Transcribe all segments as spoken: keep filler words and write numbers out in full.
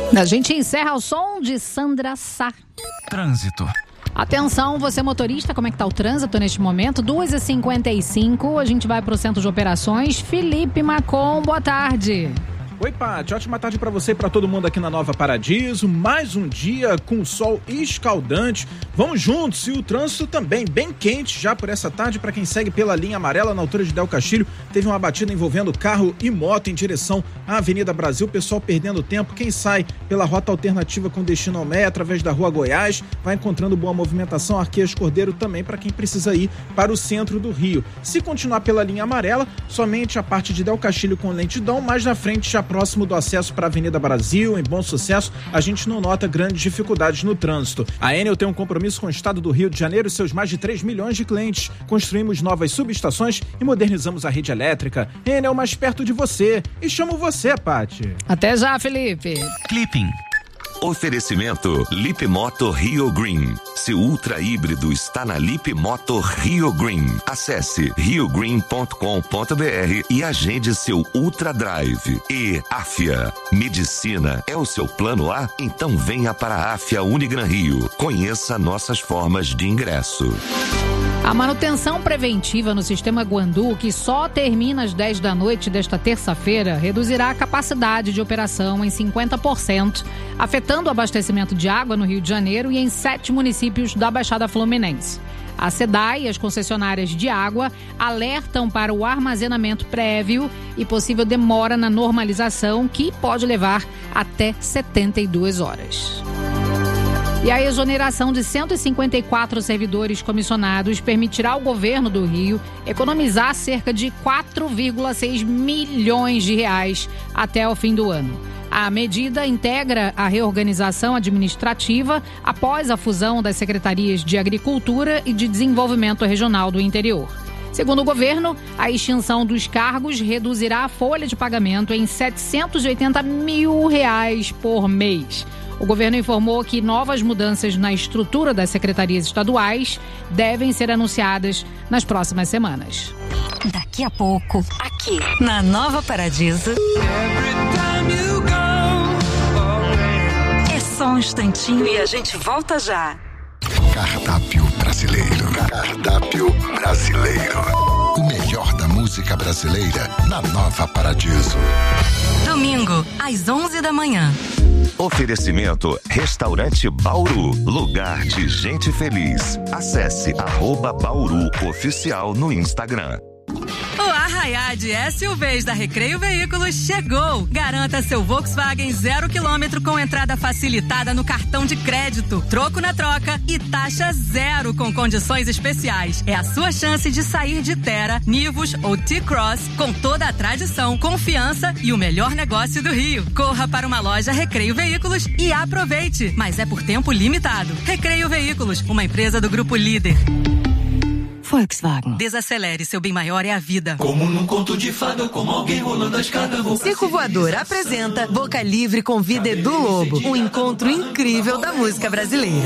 A gente encerra o som de Sandra Sá. Trânsito. Atenção, você motorista, como é que tá o trânsito neste momento? duas e cinquenta e cinco, a gente vai para o Centro de Operações. Felipe Macon, boa tarde. Oi, Paty, ótima tarde para você e para todo mundo aqui na Nova Paradiso. Mais um dia com sol escaldante. Vamos juntos, e o trânsito também bem quente já por essa tarde. Para quem segue pela linha amarela na altura de Del Castilho, teve uma batida envolvendo carro e moto em direção à Avenida Brasil. Pessoal perdendo tempo. Quem sai pela rota alternativa com destino ao Meia, através da Rua Goiás, vai encontrando boa movimentação. Arqueiros Cordeiro também para quem precisa ir para o centro do Rio. Se continuar pela linha amarela, somente a parte de Del Castilho com lentidão, mais na frente já próximo do acesso para a Avenida Brasil, em Bom Sucesso, a gente não nota grandes dificuldades no trânsito. A Enel tem um compromisso com o Estado do Rio de Janeiro e seus mais de três milhões de clientes. Construímos novas subestações e modernizamos a rede elétrica. Enel mais perto de você. E chamo você, Paty. Até já, Felipe. Clipping. Oferecimento Lip Moto Rio Green. Seu ultra híbrido está na Lip Moto Rio Green. Acesse rio green ponto com ponto b r e agende seu Ultra Drive. E Afia. Medicina é o seu plano A? Então venha para a Afia Unigran Rio. Conheça nossas formas de ingresso. A manutenção preventiva no sistema Guandu, que só termina às dez da noite desta terça-feira, reduzirá a capacidade de operação em cinquenta por cento, afetando o abastecimento de água no Rio de Janeiro e em sete municípios da Baixada Fluminense. A SEDAI e as concessionárias de água alertam para o armazenamento prévio e possível demora na normalização, que pode levar até setenta e duas horas. E a exoneração de cento e cinquenta e quatro servidores comissionados permitirá ao governo do Rio economizar cerca de quatro vírgula seis milhões de reais até o fim do ano. A medida integra a reorganização administrativa após a fusão das secretarias de Agricultura e de Desenvolvimento Regional do Interior. Segundo o governo, a extinção dos cargos reduzirá a folha de pagamento em setecentos e oitenta mil reais por mês. O governo informou que novas mudanças na estrutura das secretarias estaduais devem ser anunciadas nas próximas semanas. Daqui a pouco, aqui na Nova Paradiso. É só um instantinho e a gente volta já. Cardápio brasileiro. Cardápio brasileiro. O melhor da música brasileira na Nova Paradiso. Domingo, às onze da manhã. Oferecimento Restaurante Bauru, lugar de gente feliz. Acesse arroba Bauru Oficial no Instagram. O Arraiá de S U Vs da Recreio Veículos chegou. Garanta seu Volkswagen zero quilômetro com entrada facilitada no cartão de crédito, troco na troca e taxa zero com condições especiais. É a sua chance de sair de Terra, Nivus ou T-Cross com toda a tradição, confiança e o melhor negócio do Rio. Corra para uma loja Recreio Veículos e aproveite, mas é por tempo limitado. Recreio Veículos, uma empresa do Grupo Líder. Volkswagen. Desacelere, seu bem maior é a vida. Como num conto de fada, como alguém rolando a escada. Circo Voador apresenta Boca Livre com Vida Edu Lobo, um encontro incrível da música brasileira.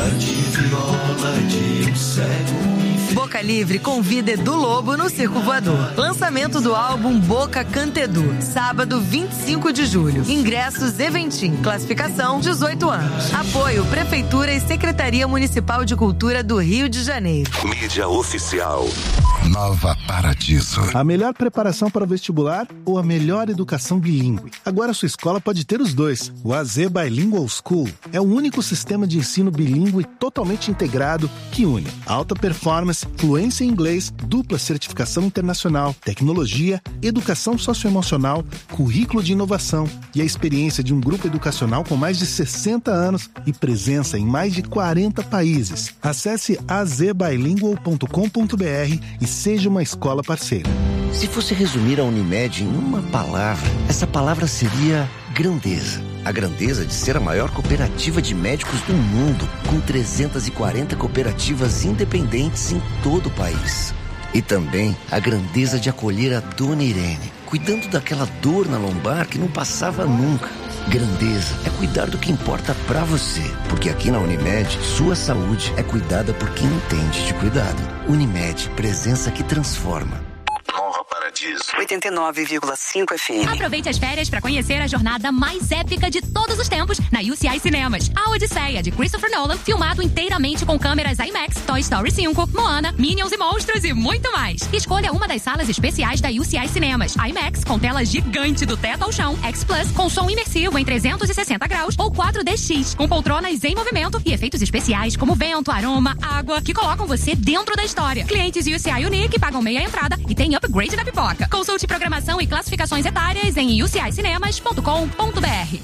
Boca Livre convida Edu Lobo no Circo Voador. Lançamento do álbum Boca Canta Edu, sábado vinte e cinco de julho. Ingressos Eventim, classificação dezoito anos. Apoio Prefeitura e Secretaria Municipal de Cultura do Rio de Janeiro. Mídia oficial. Nova Paradiso. A melhor preparação para o vestibular ou a melhor educação bilíngue? Agora sua escola pode ter os dois. O A Z Bilingual School é o único sistema de ensino bilíngue totalmente integrado que une alta performance, fluência em inglês, dupla certificação internacional, tecnologia, educação socioemocional, currículo de inovação e a experiência de um grupo educacional com mais de sessenta anos e presença em mais de quarenta países. Acesse a z bilingual ponto com ponto b r e seja uma escola parceira. Se fosse resumir a Unimed em uma palavra, essa palavra seria grandeza. A grandeza de ser a maior cooperativa de médicos do mundo, com trezentas e quarenta cooperativas independentes em todo o país. E também a grandeza de acolher a Dona Irene, cuidando daquela dor na lombar que não passava nunca. Grandeza é cuidar do que importa pra você, porque aqui na Unimed, sua saúde é cuidada por quem entende de cuidado. Unimed, presença que transforma. Nova Paradiso. oitenta e nove vírgula cinco F M. Aproveite as férias para conhecer a jornada mais épica de todos os tempos na U C I Cinemas. A Odisseia, de Christopher Nolan, filmado inteiramente com câmeras IMAX, Toy Story cinco, Moana, Minions e Monstros e muito mais. Escolha uma das salas especiais da U C I Cinemas. IMAX com tela gigante do teto ao chão, X Plus com som imersivo em trezentos e sessenta graus ou quatro D X, com poltronas em movimento e efeitos especiais como vento, aroma, água, que colocam você dentro da história. Clientes U C I Unique pagam meia entrada e tem upgrade na pipoca. Consulte programação e classificações etárias em u c i cinemas ponto com ponto b r.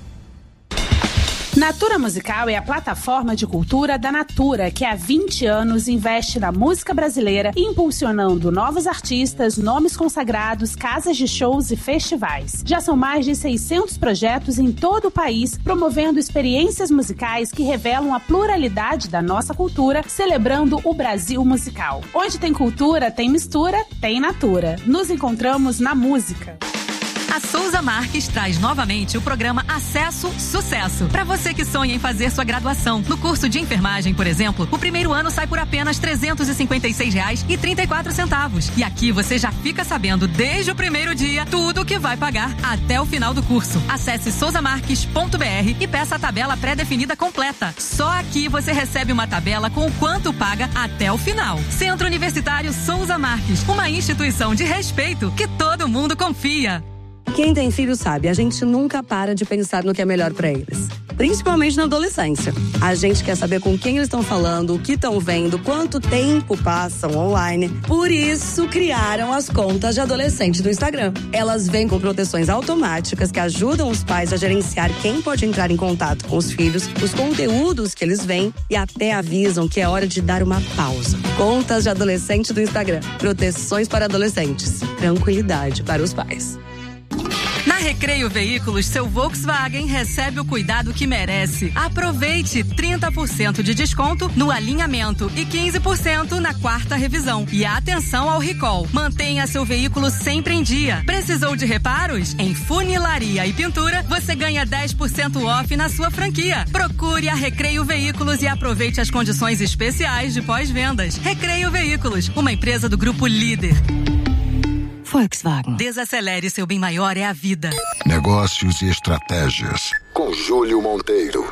Natura Musical é a plataforma de cultura da Natura, que há vinte anos investe na música brasileira, impulsionando novos artistas, nomes consagrados, casas de shows e festivais. Já são mais de seiscentos projetos em todo o país, promovendo experiências musicais que revelam a pluralidade da nossa cultura, celebrando o Brasil musical. Onde tem cultura, tem mistura, tem Natura. Nos encontramos na música. A Souza Marques traz novamente o programa Acesso Sucesso. Para você que sonha em fazer sua graduação. No curso de enfermagem, por exemplo, o primeiro ano sai por apenas trezentos e cinquenta e seis reais e trinta e quatro centavos. E aqui você já fica sabendo desde o primeiro dia tudo o que vai pagar até o final do curso. Acesse souza marques ponto b r e peça a tabela pré-definida completa. Só aqui você recebe uma tabela com o quanto paga até o final. Centro Universitário Souza Marques, uma instituição de respeito que todo mundo confia. Quem tem filho sabe, a gente nunca para de pensar no que é melhor pra eles. Principalmente na adolescência. A gente quer saber com quem eles estão falando, o que estão vendo, quanto tempo passam online. Por isso, criaram as contas de adolescente do Instagram. Elas vêm com proteções automáticas que ajudam os pais a gerenciar quem pode entrar em contato com os filhos, os conteúdos que eles veem e até avisam que é hora de dar uma pausa. Contas de adolescente do Instagram. Proteções para adolescentes. Tranquilidade para os pais. Na Recreio Veículos, seu Volkswagen recebe o cuidado que merece. Aproveite trinta por cento de desconto no alinhamento e quinze por cento na quarta revisão. E atenção ao recall. Mantenha seu veículo sempre em dia. Precisou de reparos? Em funilaria e pintura, você ganha dez por cento off na sua franquia. Procure a Recreio Veículos e aproveite as condições especiais de pós-vendas. Recreio Veículos, uma empresa do Grupo Líder. Volkswagen. Desacelere, seu bem maior é a vida. Negócios e estratégias. Com Júlio Monteiro.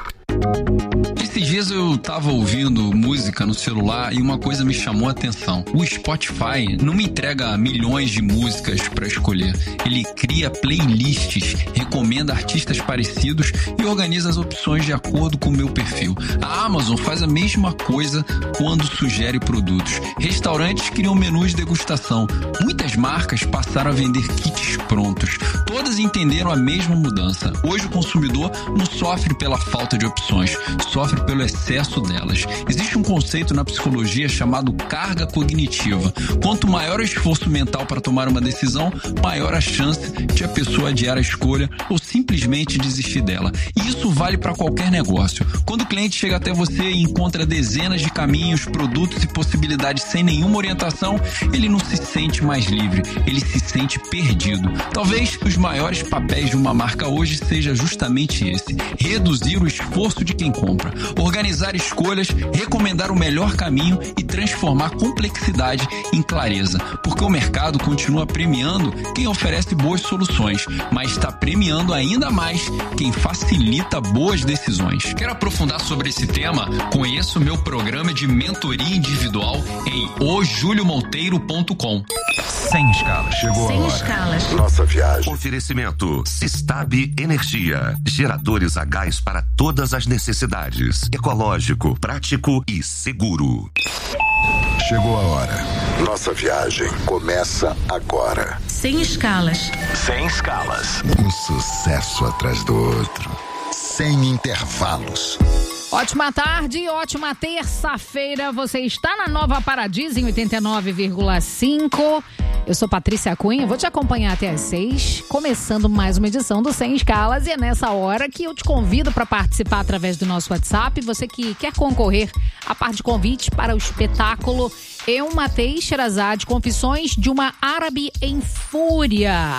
Esses dias eu tava ouvindo música no celular e uma coisa me chamou a atenção. O Spotify não me entrega milhões de músicas pra escolher. Ele cria playlists, recomenda artistas parecidos e organiza as opções de acordo com o meu perfil. A Amazon faz a mesma coisa quando sugere produtos. Restaurantes criam menus de degustação. Muitas marcas passaram a vender kits prontos. Todas entenderam a mesma mudança. Hoje o consumidor não sofre pela falta de opções, sofre pelo excesso delas. Existe um conceito na psicologia chamado carga cognitiva. Quanto maior o esforço mental para tomar uma decisão, maior a chance de a pessoa adiar a escolha ou simplesmente desistir dela. E isso vale para qualquer negócio. Quando o cliente chega até você e encontra dezenas de caminhos, produtos e possibilidades sem nenhuma orientação, ele não se sente mais livre, ele se sente perdido. Talvez os maiores papéis de uma marca hoje seja justamente esse: reduzir o esforço de quem compra, organizar escolhas, recomendar o melhor caminho e transformar complexidade em clareza, porque o mercado continua premiando quem oferece boas soluções, mas está premiando ainda mais quem facilita boas decisões. Quer aprofundar sobre esse tema? Conheça o meu programa de mentoria individual em o julio monteiro ponto com. Sem escalas. Chegou Sem a hora. escalas. Nossa viagem. Oferecimento Sistab Energia. Geradores a gás para todas as necessidades. Ecológico, prático e seguro. Chegou a hora. Nossa viagem começa agora. Sem escalas. Sem escalas. Um sucesso atrás do outro. Sem intervalos. Ótima tarde, ótima terça-feira. Você está na Nova Paradiso em oitenta e nove vírgula cinco. Eu sou Patrícia Cunha, vou te acompanhar até às seis, começando mais uma edição do Sem Escalas. E é nessa hora que eu te convido para participar através do nosso WhatsApp. Você que quer concorrer a par de convites para o espetáculo Eu Matei Sherazade, Confissões de uma Árabe em Fúria.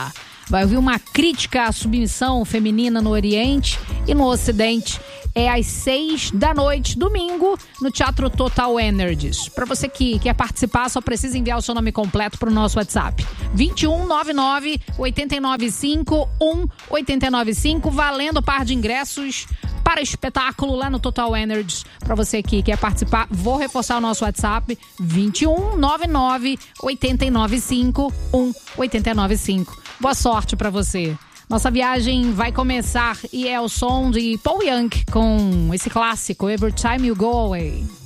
Vai ouvir uma crítica à submissão feminina no Oriente e no Ocidente. É às seis da noite, domingo, no Teatro Total Energies. Para você que quer participar, só precisa enviar o seu nome completo para o nosso WhatsApp. vinte e um, noventa e nove, oitenta e nove cinco, um, oitenta e nove cinco, valendo par de ingressos para espetáculo lá no Total Energies. Para você que quer participar, vou reforçar o nosso WhatsApp, vinte e um, noventa e nove, oitenta e nove cinco, um, oitenta e nove cinco. Boa sorte para você. Nossa viagem vai começar e é o som de Paul Young com esse clássico, Every Time You Go Away.